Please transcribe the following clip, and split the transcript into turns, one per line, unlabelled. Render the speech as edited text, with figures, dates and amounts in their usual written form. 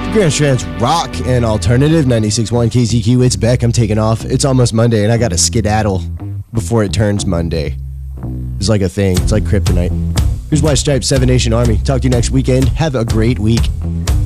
Grand Strand's rock and alternative 96.1 KZQ. It's Beck. I'm taking off. It's almost Monday, and I got to skedaddle before it turns Monday. It's like a thing. It's like kryptonite. Here's White Stripes, Seven Nation Army. Talk to you next weekend. Have a great week.